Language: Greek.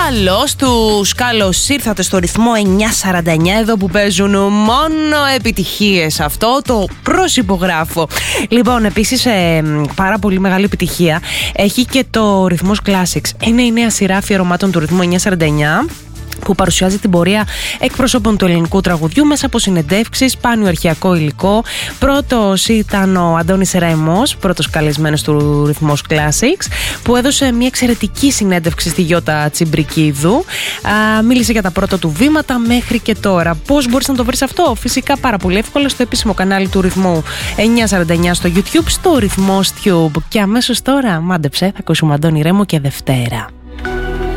Καλώς ήρθατε στο ρυθμό 949, εδώ που παίζουν μόνο επιτυχίες. Αυτό το προσυπογράφω. Λοιπόν, επίσης πάρα πολύ μεγάλη επιτυχία έχει και το Ρυθμός Classics. Είναι η νέα σειρά αφιερωμάτων του ρυθμού 949 που παρουσιάζει την πορεία εκπροσώπων του ελληνικού τραγουδιού μέσα από συνεντεύξεις, σπάνιο αρχαιακό υλικό. Πρώτος ήταν ο Αντώνης Ραϊμός, πρώτος καλεσμένος του Ρυθμός Classics, που έδωσε μια εξαιρετική συνέντευξη στη Γιώτα Τσιμπρικίδου. Μίλησε για τα πρώτα του βήματα μέχρι και τώρα. Πώς μπορείς να το βρεις αυτό? Φυσικά πάρα πολύ εύκολα στο επίσημο κανάλι του Ρυθμού 949 στο YouTube, στο Ρυθμός Tube. Και αμέσως τώρα, μάντεψε, θα ακούσουμε Αντώνη Ρέμο και Δευτέρα.